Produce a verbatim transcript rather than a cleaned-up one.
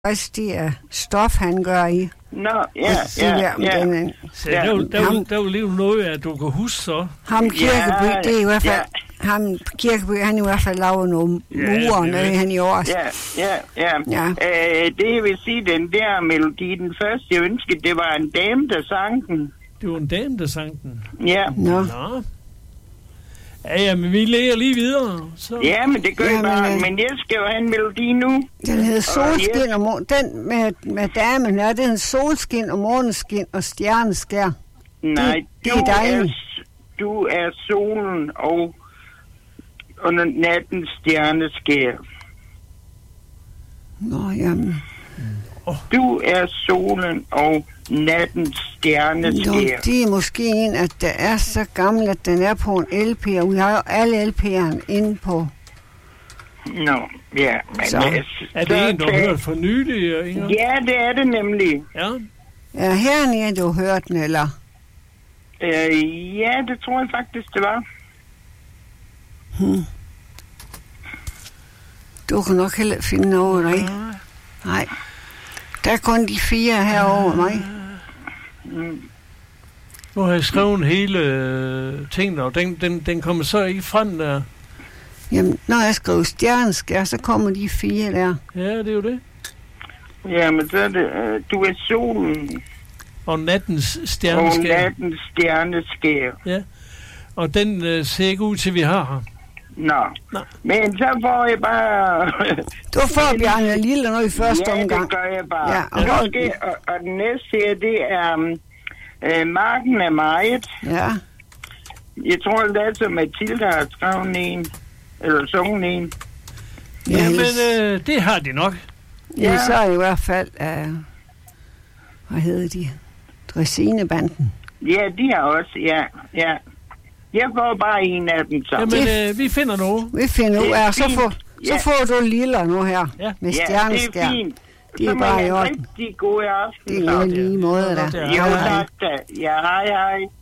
rigtig uh, stof, han gør i. Nå, ja, ja, ja. Den, så der, der, der, der vil leve noget, at du kan huske så. Ham Kirkeby, ja, det er i hvert fald... Ja. Ham Kirkeby, han i hvert fald laver nogle Ja, murer, det når er han i år. Ja, ja, ja. Ja. Øh, det jeg vil sige, den der melodi, den første jeg ønskede, det var en dame, der sang den. Det var en dame, der sang den. Ja. Nå. Nå. Ja, ja, men vi læger lige videre. Så. Ja, men det gør Ja, jeg bare. men, øh, Men jeg skal jo have en melodi nu. Den hedder Solskin yes. og måne. Den med, med damen her, det hedder Solskin og måneskin og stjerneskær. Nej, det du er er, dejligt. du er solen og, og nattens stjerneskær. Nå, jamen. Du er solen og nattens Nå, stjerneskær. det er måske en, at der er så gammel, at den er på en L P, og vi har jo alle L P'erne inde på. Nå, ja. Men, Så. øh, Er det så en, du har tag- hørt for nylig, Inger? Ja, det er det nemlig. Ja. Ja, hernede, du har hørt den, eller? Øh, ja, det tror jeg faktisk, det var. Hmm. Du kan nok heller finde noget, ikke? Nej. Der er kun de fire herovre mig. Mm. Nu har jeg skrevet hele øh, tingene, og den, den, den kommer så ikke frem der. Jamen, når jeg skriver stjerneskær, så kommer de fire der. Ja, det er jo det. Ja, men så er det, øh, du er solen Og nattens og stjerneskær. nattens stjerneskær. Ja. Og den øh, ser ikke ud til, vi har her. Nå. Nå. Men så får jeg bare... Du får Bjarne Lille nu i første ja, omgang. det gør jeg bare. Ja, og Ja, hvor- skal, og, og den næste her, det er... Um, øh, Marken er meget. Ja. Jeg tror, det er, som Mathilde har skrevet en. Eller sunget en. Ja, Jamen, ellers- øh, det har de nok. Ja, så er det i hvert fald, uh, hvad hedder de? Dressinebanden. Ja, de har også, ja, ja. Jeg får bare en af dem så. Jamen, øh, vi finder noget. Vi finder ud Det er af, så, fint. får, så Ja. får du Lille nu her Ja. med Ja, det stjerneskær. er fint. Det er Så må bare jeg i have orden. rigtig god aften. Det er så. jo lige måde, der. Ja. Jo, Hej, hej. tak da. Ja, hej, hej.